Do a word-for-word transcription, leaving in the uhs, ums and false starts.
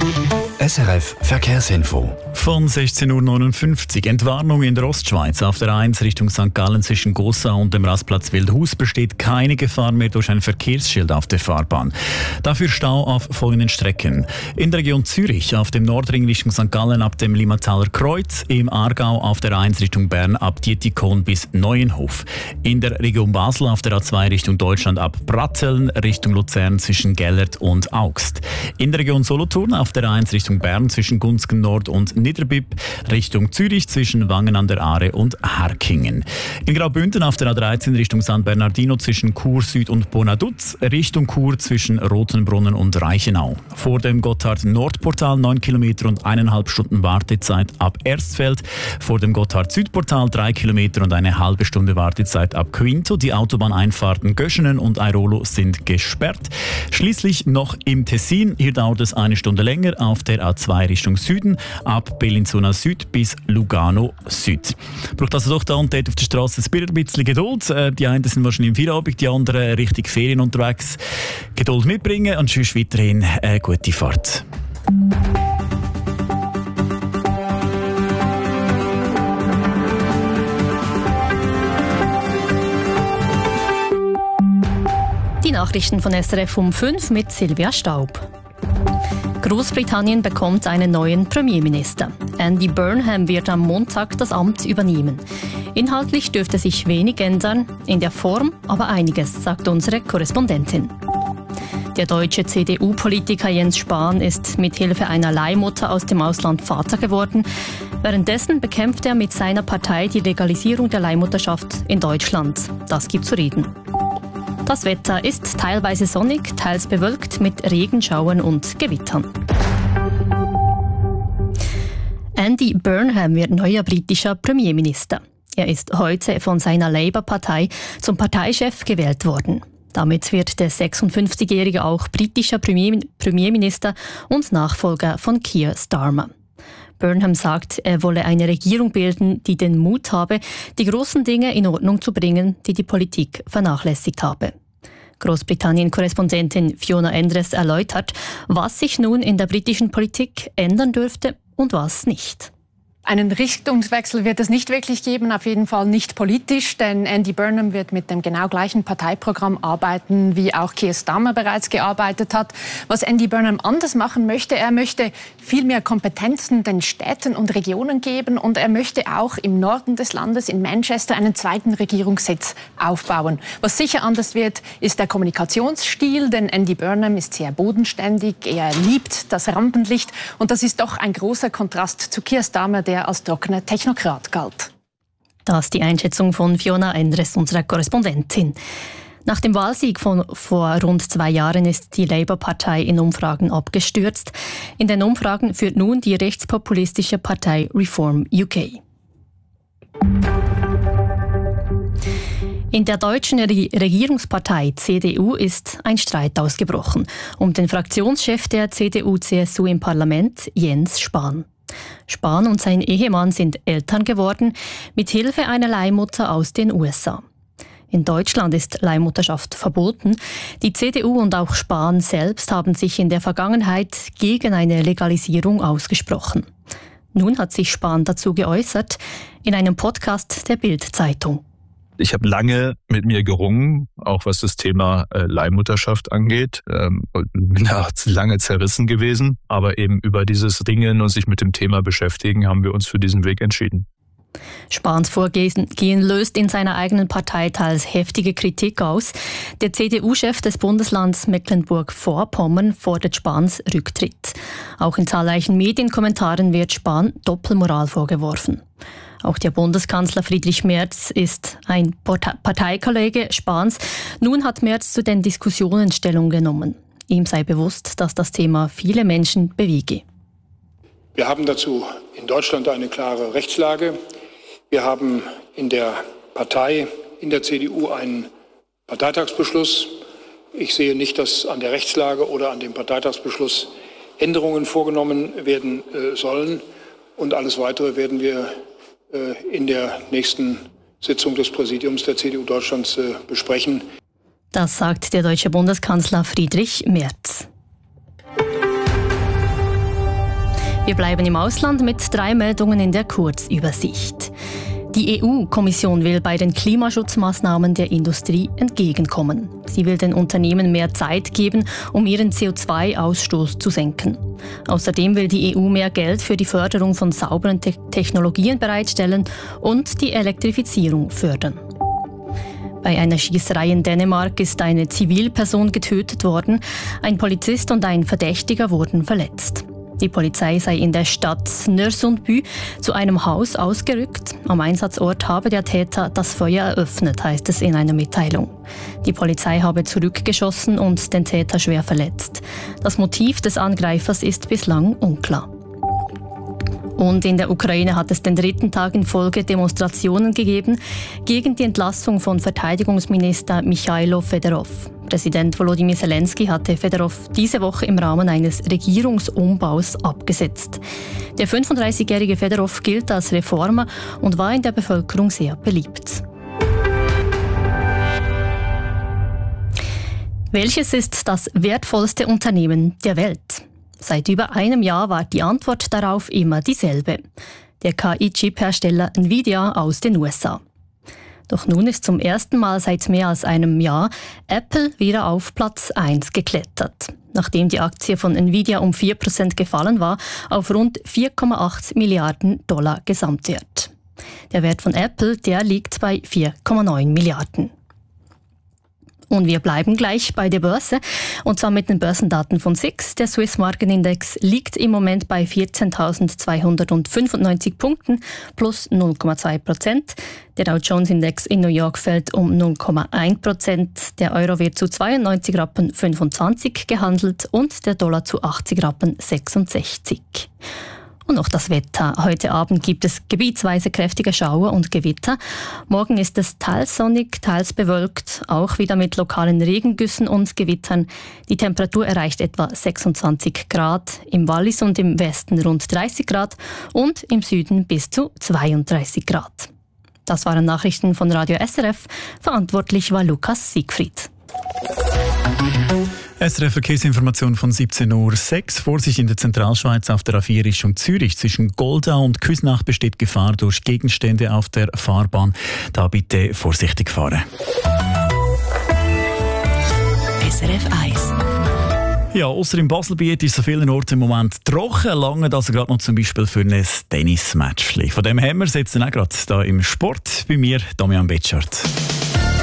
S R F Verkehrsinfo. Von sechzehn Uhr neunundfünfzig. Entwarnung in der Ostschweiz. Auf der eins Richtung Sankt Gallen zwischen Gossau und dem Rastplatz Wildhus besteht keine Gefahr mehr durch ein Verkehrsschild auf der Fahrbahn. Dafür Stau auf folgenden Strecken. In der Region Zürich auf dem Nordring Richtung Sankt Gallen ab dem Limmataler Kreuz. Im Aargau auf der eins Richtung Bern ab Dietikon bis Neuenhof. In der Region Basel auf der A zwei Richtung Deutschland ab Bratteln Richtung Luzern zwischen Gellert und Augst. In der Region Solothurn auf der eins Richtung Bern zwischen Gunzgen Nord und Niederbipp, Richtung Zürich zwischen Wangen an der Aare und Harkingen. In Graubünden auf der A dreizehn Richtung San Bernardino zwischen Chur Süd und Bonaduz, Richtung Chur zwischen Rotenbrunnen und Reichenau. Vor dem Gotthard-Nordportal neun Kilometer und eineinhalb Stunden Wartezeit ab Erstfeld. Vor dem Gotthard-Südportal drei Kilometer und eine halbe Stunde Wartezeit ab Quinto. Die Autobahneinfahrten Göschenen und Airolo sind gesperrt. Schließlich noch im Tessin. Hier dauert es eine Stunde länger auf der A zwei Richtung Süden, ab Bellinzona Süd bis Lugano Süd. Braucht also doch da und dort auf der Straße ein bisschen Geduld. Die einen sind wahrscheinlich im Feierabend, die anderen richtig Ferien unterwegs. Geduld mitbringen und sonst weiterhin eine gute Fahrt. Die Nachrichten von S R F um fünf mit Silvia Staub. Großbritannien bekommt einen neuen Premierminister. Andy Burnham wird am Montag das Amt übernehmen. Inhaltlich dürfte sich wenig ändern, in der Form aber einiges, sagt unsere Korrespondentin. Der deutsche C D U-Politiker Jens Spahn ist mit Hilfe einer Leihmutter aus dem Ausland Vater geworden. Währenddessen bekämpft er mit seiner Partei die Legalisierung der Leihmutterschaft in Deutschland. Das gibt zu reden. Das Wetter ist teilweise sonnig, teils bewölkt mit Regenschauern und Gewittern. Andy Burnham wird neuer britischer Premierminister. Er ist heute von seiner Labour-Partei zum Parteichef gewählt worden. Damit wird der sechsundfünfzigjährige auch britischer Premier- Premierminister und Nachfolger von Keir Starmer. Burnham sagt, er wolle eine Regierung bilden, die den Mut habe, die großen Dinge in Ordnung zu bringen, die die Politik vernachlässigt habe. Großbritannien-Korrespondentin Fiona Endres erläutert, was sich nun in der britischen Politik ändern dürfte und was nicht. Einen Richtungswechsel wird es nicht wirklich geben, auf jeden Fall nicht politisch, denn Andy Burnham wird mit dem genau gleichen Parteiprogramm arbeiten, wie auch Keir Starmer bereits gearbeitet hat. Was Andy Burnham anders machen möchte, er möchte viel mehr Kompetenzen den Städten und Regionen geben und er möchte auch im Norden des Landes, in Manchester, einen zweiten Regierungssitz aufbauen. Was sicher anders wird, ist der Kommunikationsstil, denn Andy Burnham ist sehr bodenständig, er liebt das Rampenlicht und das ist doch ein großer Kontrast zu Keir Starmer, der als trockener Technokrat galt. Das ist die Einschätzung von Fiona Endres, unserer Korrespondentin. Nach dem Wahlsieg von vor rund zwei Jahren ist die Labour-Partei in Umfragen abgestürzt. In den Umfragen führt nun die rechtspopulistische Partei Reform U K. In der deutschen Re- Regierungspartei C D U ist ein Streit ausgebrochen um den Fraktionschef der C D U C S U im Parlament, Jens Spahn. Spahn und sein Ehemann sind Eltern geworden, mit Hilfe einer Leihmutter aus den U S A. In Deutschland ist Leihmutterschaft verboten. Die C D U und auch Spahn selbst haben sich in der Vergangenheit gegen eine Legalisierung ausgesprochen. Nun hat sich Spahn dazu geäußert in einem Podcast der Bild-Zeitung. Ich habe lange mit mir gerungen, auch was das Thema äh, Leihmutterschaft angeht. Ähm, bin da lange zerrissen gewesen. Aber eben über dieses Ringen und sich mit dem Thema beschäftigen, haben wir uns für diesen Weg entschieden. Spahns Vorgehen löst in seiner eigenen Partei teils heftige Kritik aus. Der C D U-Chef des Bundeslands Mecklenburg-Vorpommern fordert Spahns Rücktritt. Auch in zahlreichen Medienkommentaren wird Spahn Doppelmoral vorgeworfen. Auch der Bundeskanzler Friedrich Merz ist ein Parteikollege Spahns. Nun hat Merz zu den Diskussionen Stellung genommen. Ihm sei bewusst, dass das Thema viele Menschen bewege. Wir haben dazu in Deutschland eine klare Rechtslage. Wir haben in der Partei, in der C D U einen Parteitagsbeschluss. Ich sehe nicht, dass an der Rechtslage oder an dem Parteitagsbeschluss Änderungen vorgenommen werden äh, sollen. Und alles Weitere werden wir äh, in der nächsten Sitzung des Präsidiums der C D U Deutschlands äh, besprechen. Das sagt der deutsche Bundeskanzler Friedrich Merz. Wir bleiben im Ausland mit drei Meldungen in der Kurzübersicht. Die E U-Kommission will bei den Klimaschutzmaßnahmen der Industrie entgegenkommen. Sie will den Unternehmen mehr Zeit geben, um ihren C O zwei Ausstoß zu senken. Außerdem will die E U mehr Geld für die Förderung von sauberen Te- Technologien bereitstellen und die Elektrifizierung fördern. Bei einer Schießerei in Dänemark ist eine Zivilperson getötet worden. Ein Polizist und ein Verdächtiger wurden verletzt. Die Polizei sei in der Stadt Nörsundby zu einem Haus ausgerückt. Am Einsatzort habe der Täter das Feuer eröffnet, heißt es in einer Mitteilung. Die Polizei habe zurückgeschossen und den Täter schwer verletzt. Das Motiv des Angreifers ist bislang unklar. Und in der Ukraine hat es den dritten Tag in Folge Demonstrationen gegeben gegen die Entlassung von Verteidigungsminister Michailo Fedorov. Präsident Volodymyr Zelensky hatte Fedorov diese Woche im Rahmen eines Regierungsumbaus abgesetzt. Der fünfunddreißigjährige Fedorov gilt als Reformer und war in der Bevölkerung sehr beliebt. Welches ist das wertvollste Unternehmen der Welt? Seit über einem Jahr war die Antwort darauf immer dieselbe. Der K I-Chip-Hersteller Nvidia aus den U S A. Doch nun ist zum ersten Mal seit mehr als einem Jahr Apple wieder auf Platz eins geklettert. Nachdem die Aktie von Nvidia um vier Prozent gefallen war, auf rund vier Komma acht Milliarden Dollar Gesamtwert. Der Wert von Apple, der liegt bei vier Komma neun Milliarden. Und wir bleiben gleich bei der Börse, und zwar mit den Börsendaten von S I X. Der Swiss Market-Index liegt im Moment bei vierzehntausendzweihundertfünfundneunzig Punkten, plus null Komma zwei Prozent. Der Dow Jones-Index in New York fällt um null Komma eins Prozent. Der Euro wird zu zweiundneunzig Rappen fünfundzwanzig gehandelt und der Dollar zu achtzig Rappen sechsundsechzig. Und noch das Wetter. Heute Abend gibt es gebietsweise kräftige Schauer und Gewitter. Morgen ist es teils sonnig, teils bewölkt, auch wieder mit lokalen Regengüssen und Gewittern. Die Temperatur erreicht etwa sechsundzwanzig Grad, im Wallis und im Westen rund dreißig Grad und im Süden bis zu zweiunddreißig Grad. Das waren Nachrichten von Radio S R F. Verantwortlich war Lukas Siegfried. S R F-Verkehrsinformation von siebzehn Uhr sechs. Vorsicht in der Zentralschweiz auf der A vier Richtung Zürich. Zwischen Goldau und Küsnacht besteht Gefahr durch Gegenstände auf der Fahrbahn. Da bitte vorsichtig fahren. S R F eins. Ja, ausser im Baselbiet ist an vielen Orten im Moment trocken, lange also gerade noch zum Beispiel für ein Tennismatch. Von dem haben wir es jetzt auch gerade hier im Sport. Bei mir, Damian Betschart.